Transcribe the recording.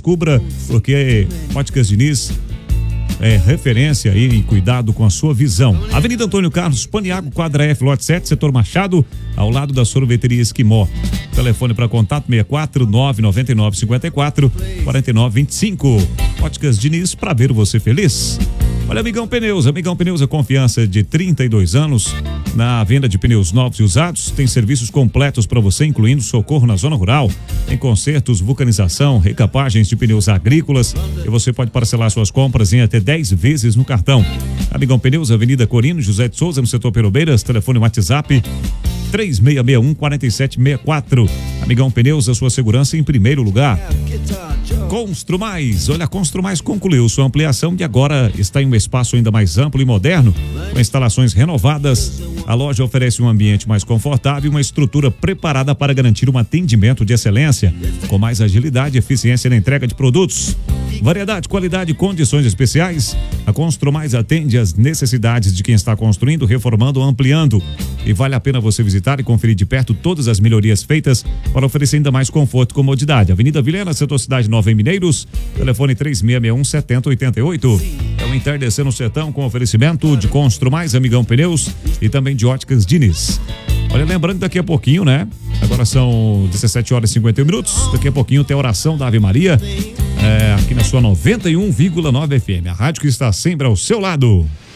descubra, porque Óticas Diniz é referência aí em cuidado com a sua visão. Avenida Antônio Carlos Paniago, quadra F, lote 7, setor Machado, ao lado da sorveteria Esquimó. Telefone para contato 64 999 54 49 25. Óticas Diniz, para ver você feliz. Olha, Amigão Pneus é confiança de 32 anos na venda de pneus novos e usados. Tem serviços completos para você, incluindo socorro na zona rural. Tem consertos, vulcanização, recapagens de pneus agrícolas e você pode parcelar suas compras em até 10 vezes no cartão. Amigão Pneus, Avenida Corino José de Souza, no setor Perobeiras. Telefone WhatsApp 3661-4764. Amigão Pneus, a sua segurança em primeiro lugar. Construmais, olha, a Construmais concluiu sua ampliação e agora está em um espaço ainda mais amplo e moderno, com instalações renovadas. A loja oferece um ambiente mais confortável e uma estrutura preparada para garantir um atendimento de excelência, com mais agilidade e eficiência na entrega de produtos. Variedade, qualidade e condições especiais. A Construmais atende às necessidades de quem está construindo, reformando ou ampliando. E vale a pena você visitar e conferir de perto todas as melhorias feitas para oferecer ainda mais conforto e comodidade. Avenida Vilhena, setor Cidade Nova em Mineiros, telefone 3661-7088. É o Entardecer no Sertão com oferecimento de Construmais, Amigão Pneus e também de Óticas Diniz. Olha, lembrando que daqui a pouquinho, né? Agora são 17 horas e 51 minutos. Daqui a pouquinho tem a oração da Ave Maria, aqui na sua 91,9 FM. A rádio que está sempre ao seu lado.